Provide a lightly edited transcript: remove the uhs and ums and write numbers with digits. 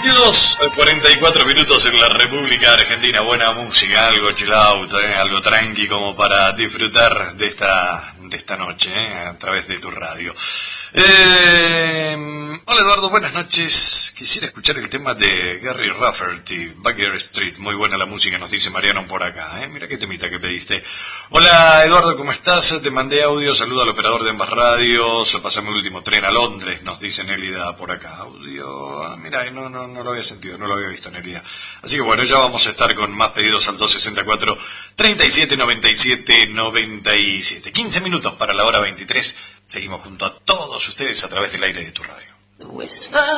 22:44 en la República Argentina. Buena música, algo chill out, algo tranqui como para disfrutar de esta noche a través de tu radio. Hola Eduardo, buenas noches. Quisiera escuchar el tema de Gary Rafferty, Baker Street. Muy buena la música, nos dice Mariano por acá. Mira qué temita que pediste. Hola Eduardo, ¿cómo estás? Te mandé audio, saludo al operador de ambas radios. Pasame el último tren a Londres, nos dice Nélida por acá. Audio, mira, no lo había sentido, no lo había visto Nélida. Así que bueno, ya vamos a estar con más pedidos al 264 37 97 97. 15 minutos para la hora 23. Seguimos junto a todos ustedes a través del aire de tu radio.